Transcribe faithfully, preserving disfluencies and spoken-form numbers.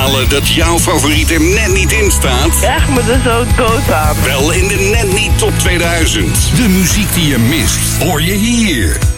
balen dat jouw favoriet er net niet in staat? Ja, ik me er zo dood aan. Wel in de Net Niet Top tweeduizend. De muziek die je mist, hoor je hier.